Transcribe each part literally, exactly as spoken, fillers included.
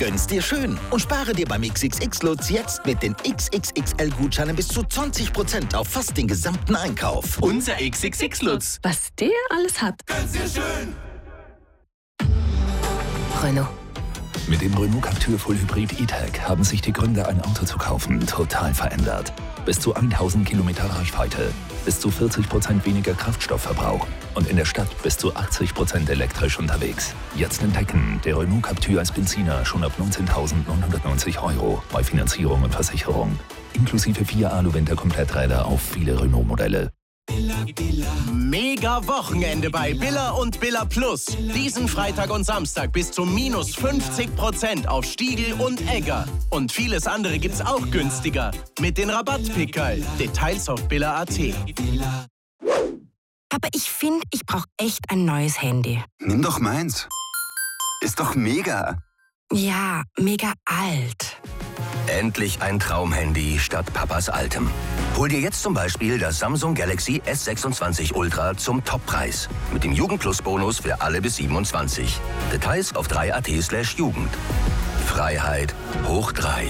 Gönn's dir schön und spare dir beim X X X-Lutz jetzt mit den X X X L-Gutscheinen bis zu zwanzig Prozent auf fast den gesamten Einkauf. Unser X X X-Lutz. Was der alles hat. Gönn's dir schön. Renault. Mit dem Renault Captur Full Hybrid E-Tech haben sich die Gründe, ein Auto zu kaufen, total verändert. Bis zu tausend Kilometer Reichweite, bis zu vierzig Prozent weniger Kraftstoffverbrauch und in der Stadt bis zu achtzig Prozent elektrisch unterwegs. Jetzt entdecken, der Renault Captur als Benziner schon ab neunzehntausendneunhundertneunzig Euro bei Finanzierung und Versicherung. Inklusive vier Alu-Winter-Kompletträder auf viele Renault-Modelle. Mega Wochenende bei Billa und Billa Plus. Diesen Freitag und Samstag bis zu minus fünfzig Prozent auf Stiegel und Egger. Und vieles andere gibt's auch günstiger. Mit den Rabattpickerl. Details auf billa punkt at. Aber ich finde, ich brauche echt ein neues Handy. Nimm doch meins. Ist doch mega. Ja, mega alt. Endlich ein Traumhandy statt Papas altem. Hol dir jetzt zum Beispiel das Samsung Galaxy S sechsundzwanzig Ultra zum Toppreis. Mit dem Jugend-Plus-Bonus für alle bis siebenundzwanzig. Details auf drei punkt at slash Jugend. Freiheit hoch drei.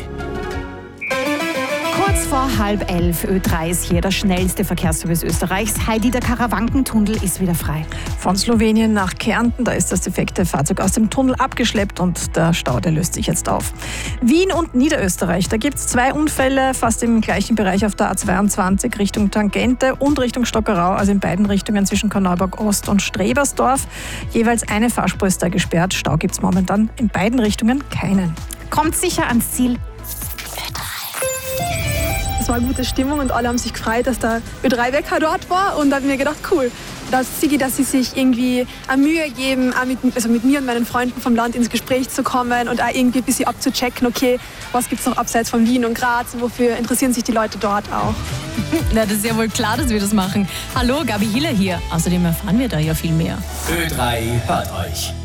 Kurz vor halb elf, Ö drei ist hier der schnellste Verkehrsservice Österreichs. Heidi, der Karawankentunnel ist wieder frei. Von Slowenien nach Kärnten, da ist das defekte Fahrzeug aus dem Tunnel abgeschleppt und der Stau, der löst sich jetzt auf. Wien und Niederösterreich, da gibt es zwei Unfälle, fast im gleichen Bereich auf der A zweiundzwanzig Richtung Tangente und Richtung Stockerau, also in beiden Richtungen zwischen Korneuburg Ost und Strebersdorf. Jeweils eine Fahrspur ist da gesperrt. Stau gibt es momentan in beiden Richtungen keinen. Kommt sicher ans Ziel. Es war eine gute Stimmung und alle haben sich gefreut, dass der Ö drei Wecker dort war und da habe ich mir gedacht, cool, dass sie, dass sie sich irgendwie eine Mühe geben, auch mit, also mit mir und meinen Freunden vom Land ins Gespräch zu kommen und auch irgendwie ein bisschen abzuchecken, okay, was gibt es noch abseits von Wien und Graz, wofür interessieren sich die Leute dort auch. Na, das ist ja wohl klar, dass wir das machen. Hallo, Gabi Hiller hier. Außerdem erfahren wir da ja viel mehr. Ö drei hört euch.